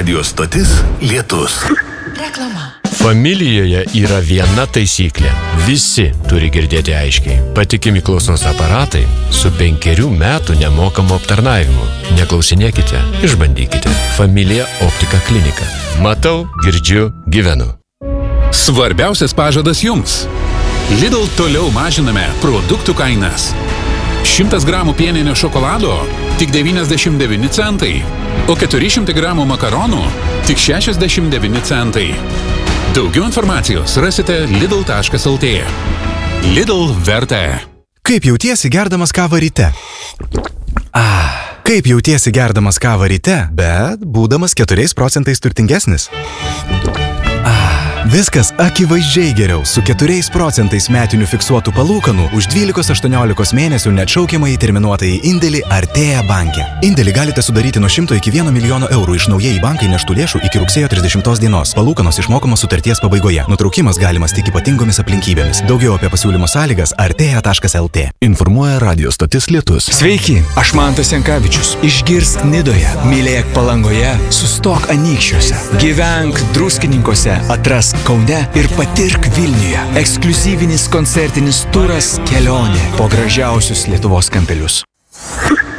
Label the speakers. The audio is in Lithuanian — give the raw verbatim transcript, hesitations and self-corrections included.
Speaker 1: Radio stotis Lietus.
Speaker 2: Reklama.
Speaker 3: Familijoje yra viena taisyklė. Visi turi girdėti aiškiai. Patikimi klausos aparatai su penkerių metų nemokamu aptarnavimu. Neklausinėkite, išbandykite. Familija Optika klinika. Matau, girdžiu, gyvenu.
Speaker 4: Svarbiausias pažadas jums. Lidl toliau mažiname produktų kainas. šimtas gramų pieninio šokolado tik devyniasdešimt devyni centai, o keturi šimtai gramų makaronų tik šešiasdešimt devyni centai. Daugiau informacijos rasite lidl taškas lt. Lidl verta.
Speaker 5: Kaip jautiesi gerdamas kavą ryte? Ah, kaip jautiesi gerdamas kavą ryte, bet būdamas keturiais procentais turtingesnis? Ah, viskas akivaizdžiai geriau su keturiais procentais metinių fiksuotų palūkanų už dvylikos aštuoniolikos mėnesių neatšaukiamai terminuotąjį indėlį Artea banke. Indėlį galite sudaryti nuo šimto iki vieno milijono eurų iš naujai į banką įneštų lėšų iki rugsėjo trisdešimtos dienos. Palūkanos išmokamos sutarties pabaigoje. Nutraukimas galimas tik ypatingomis aplinkybėmis. Daugiau apie pasiūlymo sąlygas artea taškas lt.
Speaker 1: Informuoja Radio stotis Lietus.
Speaker 6: Sveiki, aš Mantas Jankavičius. Išgirsk Nidoje, mylėk Palangoje, sustok Anykščiuose, gyvenk Druskininkuose, atrask Kaune ir patirk Vilniuje. Ekskliuzyvinis koncertinis turas kelionė po gražiausius Lietuvos kampelius.